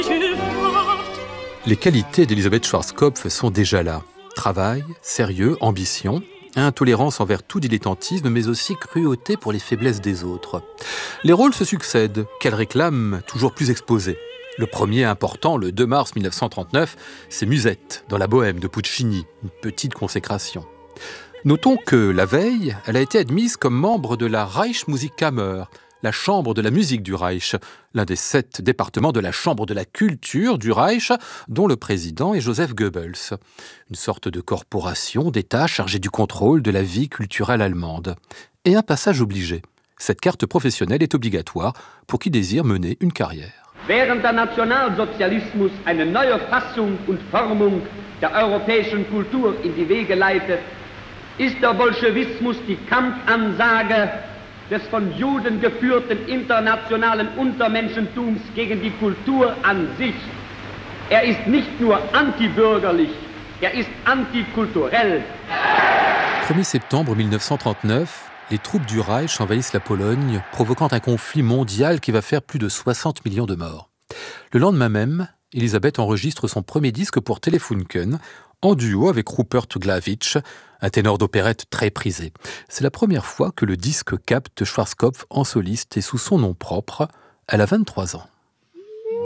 Les qualités d'Elisabeth Schwarzkopf sont déjà là. Travail, sérieux, ambition, intolérance envers tout dilettantisme, mais aussi cruauté pour les faiblesses des autres. Les rôles se succèdent, qu'elle réclame toujours plus exposés. Le premier important, le 2 mars 1939, c'est Musette, dans la Bohème de Puccini, une petite consécration. Notons que, la veille, elle a été admise comme membre de la Reichsmusikkammer, la chambre de la musique du Reich, l'un des 7 départements de la chambre de la culture du Reich, dont le président est Joseph Goebbels. Une sorte de corporation d'État chargée du contrôle de la vie culturelle allemande. Et un passage obligé. Cette carte professionnelle est obligatoire pour qui désire mener une carrière. Während der Nationalsozialismus eine neue Fassung und Formung der europäischen Kultur in die Wege leitet, ist der Bolschewismus die Kampfansage des von Juden geführten internationalen Untermenschentums gegen die Kultur an sich. Er ist nicht nur antibürgerlich, er ist antikulturell. 1er septembre 1939, les troupes du Reich envahissent la Pologne, provoquant un conflit mondial qui va faire plus de 60 millions de morts. Le lendemain même, Elisabeth enregistre son premier disque pour Telefunken, en duo avec Rupert Glavic, un ténor d'opérette très prisé. C'est la première fois que le disque capte Schwarzkopf en soliste et sous son nom propre. Elle a 23 ans.